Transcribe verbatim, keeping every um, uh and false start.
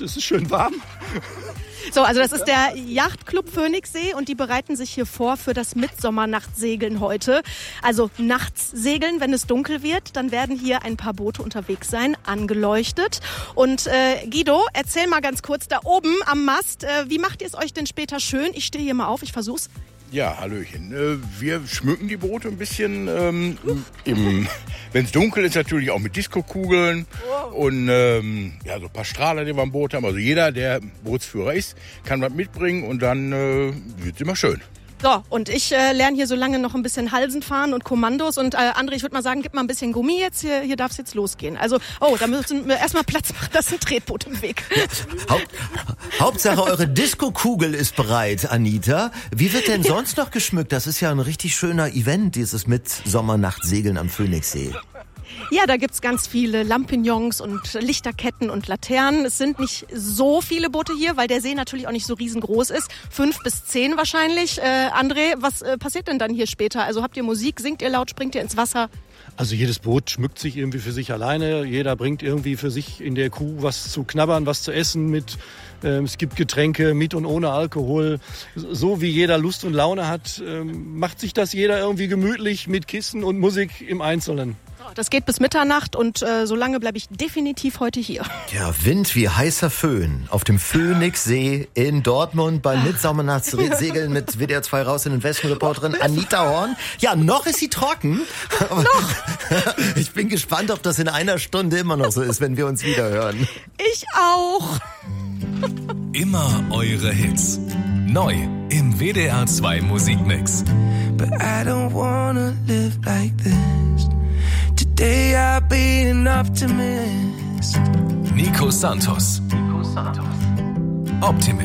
es ist schön warm. So, also das ist der Yachtclub Phoenixsee und die bereiten sich hier vor für das Mittsommernachtsegeln heute. Also nachts segeln, wenn es dunkel wird, dann werden hier ein paar Boote unterwegs sein, angeleuchtet. Und äh, Guido, erzähl mal ganz kurz da oben am Mast, äh, wie macht ihr es euch denn später schön? Ich stehe hier mal auf, ich versuch's. Ja, hallöchen. Wir schmücken die Boote ein bisschen, ähm, wenn es dunkel ist, natürlich auch mit Diskokugeln und ähm, ja, so ein paar Strahler, die wir am Boot haben. Also jeder, der Bootsführer ist, kann was mitbringen und dann äh, wird es immer schön. So, und ich äh, lerne hier so lange noch ein bisschen Halsen fahren und Kommandos. Und äh, André, ich würde mal sagen, gib mal ein bisschen Gummi jetzt. Hier, hier darf es jetzt losgehen. Also, oh, da müssen wir erstmal Platz machen. Das ist ein Tretboot im Weg. Haupt, Hauptsache, eure Disco-Kugel ist bereit, Anita. Wie wird denn sonst noch geschmückt? Das ist ja ein richtig schöner Event, dieses Mittsommernachtsegeln am Phoenixsee. Ja, da gibt's ganz viele Lampignons und Lichterketten und Laternen. Es sind nicht so viele Boote hier, weil der See natürlich auch nicht so riesengroß ist. Fünf bis zehn wahrscheinlich. Äh, André, was äh, passiert denn dann hier später? Also habt ihr Musik, singt ihr laut, springt ihr ins Wasser? Also jedes Boot schmückt sich irgendwie für sich alleine. Jeder bringt irgendwie für sich in der Kuh was zu knabbern, was zu essen mit. Ähm, es gibt Getränke mit und ohne Alkohol. So wie jeder Lust und Laune hat, ähm, macht sich das jeder irgendwie gemütlich mit Kissen und Musik im Einzelnen. Das geht bis Mitternacht und äh, so lange bleibe ich definitiv heute hier. Ja, Wind wie heißer Föhn auf dem Phoenixsee in Dortmund beim Mittsommernachtsegeln mit W D R zwei raus in den Westen-Reporterin Anita Horn. Ja, noch ist sie trocken. Noch? Ich bin gespannt, ob das in einer Stunde immer noch so ist, wenn wir uns wieder hören. Ich auch. Immer eure Hits. Neu im W D R zwei Musikmix. But I don't wanna live like this. Today I'll be an optimist. Nico Santos. Nico Santos. Optimist.